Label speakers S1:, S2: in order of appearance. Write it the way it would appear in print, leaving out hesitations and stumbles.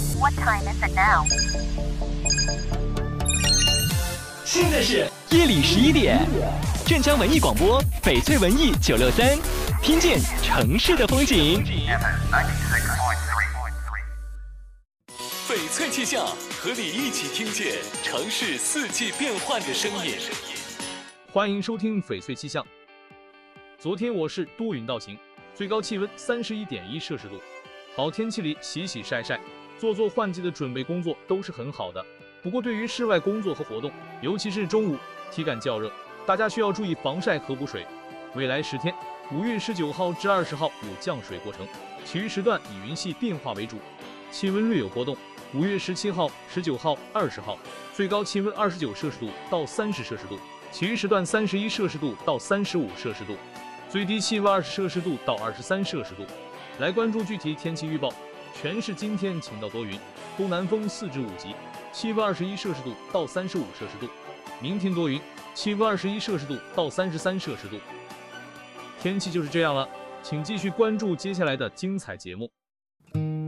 S1: What time is it now?
S2: 现在是夜里11点，镇江文艺广播，翡翠文艺963，听见城市的风景。翡翠气象，和你一起听见城市四季变换的声音。
S3: 欢迎收听翡翠气象。昨天我市多云到晴，最高气温31.1摄氏度。好天气里洗洗晒晒，做换季的准备工作都是很好的。不过对于室外工作和活动，尤其是中午体感较热，大家需要注意防晒和补水。未来10天，5月19号至20号有降水过程，其余时段以云系变化为主，气温略有波动。5月17号、19号、20号，最高气温29摄氏度到30摄氏度，其余时段31摄氏度到35摄氏度，最低气温20摄氏度到23摄氏度。来关注具体天气预报，全市今天晴到多云，东南风4至5级，气温21摄氏度到35摄氏度。明天多云，气温21摄氏度到33摄氏度。天气就是这样了，请继续关注接下来的精彩节目。